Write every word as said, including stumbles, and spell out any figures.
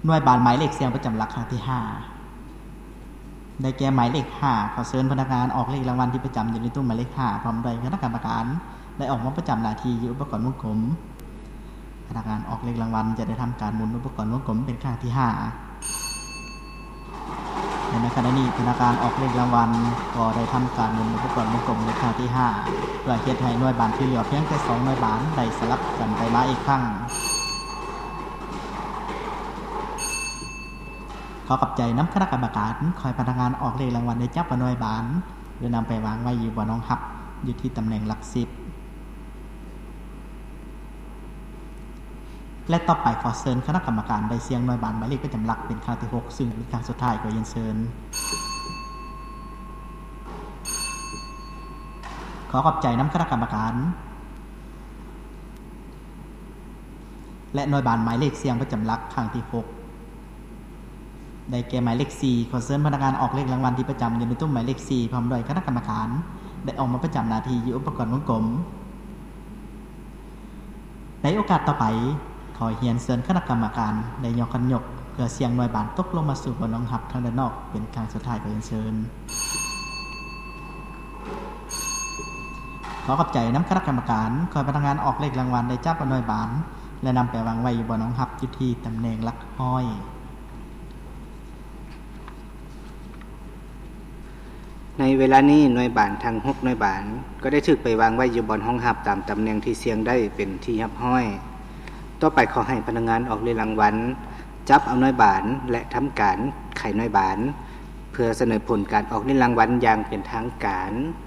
หน่วยบานหมายเลขเสียงประจำหลักครั้งที่ห้าได้แก่หมายเลขห้าขอเชิญพนักงานออกเลขรางวัลที่ประจำอยู่ในตู้หมายเลขห้าพร้อมด้วยคณะกรรมการได้ออกมาประจำหน้าที่อยู่อุปกรณ์วงกลมพนักงานออกเลขรางวัลจะได้ทำการหมุนอุปกรณ์วงกลมเป็นครั้งที่ห้าในขณะนี้พนักงานออกเลขรางวัลก็ได้ทำการหมุนอุปกรณ์วงกลมในครั้งที่ห้าเพื่อเฮ็ดให้หน่วยบานที่เหลือเพียงแค่สองหน่วยบานได้สลับกันไปมาอีกครั้งขอขอบใจน้ำคณะกรรมการคอยพนักงานออกเลขรางวัลได้จับหน่วยบานโดยนำไปวางไว้อยู่บนห้องหับอยู่ที่ตำแหน่งหลักสิบและต่อไปขอเชิญคณะกรรมการได้เสียงหน่วยบานหมายเลขประจำหลักเป็นครั้งที่หกซึ่งเป็นครั้งสุดท้ายขอเรียนเชิญขอขอบใจน้ำคณะกรรมการและหน่วยบานหมายเลขเสียงประจำหลักครั้งที่หกได้แก่หมายเลขสี่ขอเชิญพนักงานออกเลขรางวัลที่ประจำอยู่ในตู้หมายเลขสี่พร้อมด้วยคณะกรรมการได้ออกมาประจำหน้าที่อยู่อุปกรณ์วงกลมในโอกาสต่อไปขอเรียนเชิญคณะกรรมการได้ยกขันยกเพื่อเสียงหน่วยบานตกลงมาสู่บนรองหับทางด้านนอกเป็นครั้งสุดท้ายขอเรียนเชิญขอขอบใจน้ำคณะกรรมการคอยพนักงานออกเลขรางวัลได้จับหน่วยบานและนำไปวางไว้อยู่บนรองหับอยู่ที่ตำแหน่งหลักห้อยในเวลานี้หน่วยบานทั้งหกหน่วยบานก็ได้ถูกไปวางไว้อยู่บนห้องหับตามตำแหน่งที่เสียงได้เป็นที่หับห้อยต่อไปขอให้พนักงานออกเลขรางวัลจับเอาหน่วยบานและทำการไขหน่วยบานเพื่อเสนอผลการออกเลขรางวัลอย่างเป็นทางการ